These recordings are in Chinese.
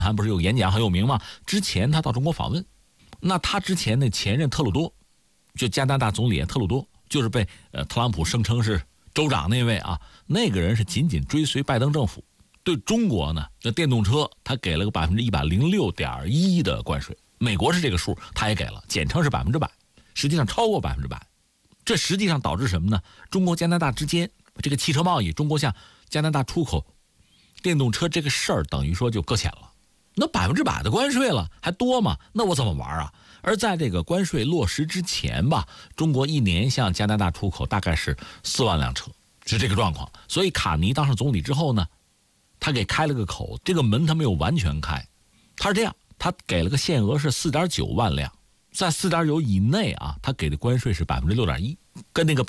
还不是有演讲很有名吗？之前他到中国访问，那他之前的前任特鲁多，就加拿大总理特鲁多，就是被特朗普声称是州长那位啊，那个人是紧紧追随拜登政府。对中国呢，这电动车他给了个106.1%的关税，美国是这个数，他也给了，简称是100%，实际上超过100%。这实际上导致什么呢？中国加拿大之间这个汽车贸易，中国向加拿大出口电动车这个事儿，等于说就搁浅了。那100%的关税了，还多吗？那我怎么玩啊？而在这个关税落实之前吧，中国一年向加拿大出口大概是4万辆车，是这个状况。所以卡尼当上总理之后呢，他给开了个口，这个门他没有完全开，他是这样，他给了个限额是4.9万辆，在4.9以内啊，他给的关税是6.1%，跟那个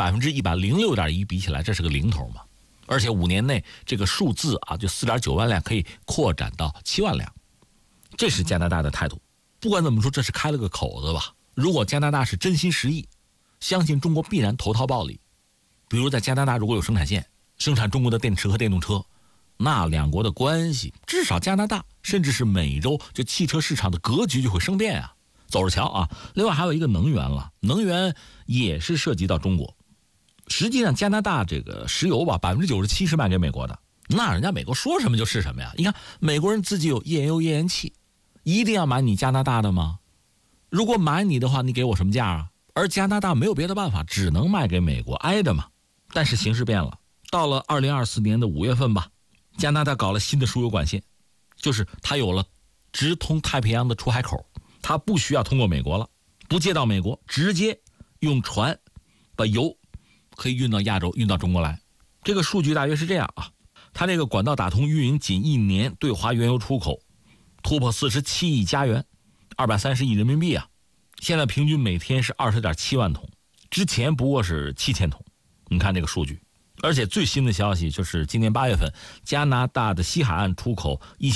106.1%比起来，这是个零头嘛。而且5年内这个数字啊，就4.9万辆可以扩展到7万辆。这是加拿大的态度。不管怎么说，这是开了个口子吧。如果加拿大是真心实意，相信中国必然投桃报李。比如在加拿大如果有生产线，生产中国的电池和电动车，那两国的关系，至少加拿大甚至是美洲就汽车市场的格局就会生变啊，走着瞧啊。另外还有一个能源了，能源也是涉及到中国。实际上加拿大这个石油吧，97%是卖给美国的，那人家美国说什么就是什么呀。你看美国人自己有页岩油、页岩气，一定要买你加拿大的吗？如果买你的话，你给我什么价啊？而加拿大没有别的办法，只能卖给美国，挨着嘛。但是形势变了，到了2024年的5月份吧，加拿大搞了新的输油管线，就是它有了直通太平洋的出海口，它不需要通过美国了，不借到美国，直接用船把油可以运到亚洲，运到中国来。这个数据大约是这样啊，它这个管道打通运营仅1年，对华原油出口突破47亿加元，230亿人民币啊！现在平均每天是20.7万桶，之前不过是7000桶。你看这个数据，而且最新的消息就是今年8月份，加拿大的西海岸出口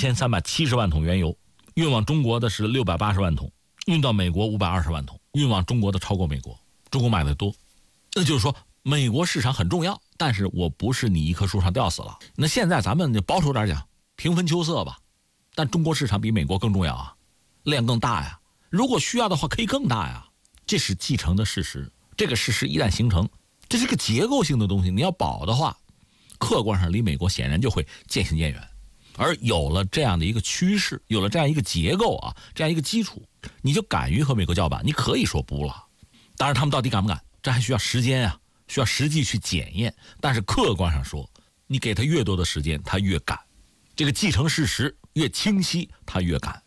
1370万桶原油，运往中国的是680万桶，运到美国520万桶，运往中国的超过美国，中国买的多。那就是说，美国市场很重要，但是我不是你一棵树上吊死了。那现在咱们就保守点讲，平分秋色吧。但中国市场比美国更重要啊，量更大呀。如果需要的话，可以更大呀。这是既成的事实。这个事实一旦形成，这是个结构性的东西，你要保的话，客观上离美国显然就会渐行渐远。而有了这样的一个趋势，有了这样一个结构啊，这样一个基础，你就敢于和美国叫板，你可以说不了。当然他们到底敢不敢，这还需要时间啊，需要实际去检验。但是客观上说，你给他越多的时间，他越敢。这个既成事实越清晰，他越敢。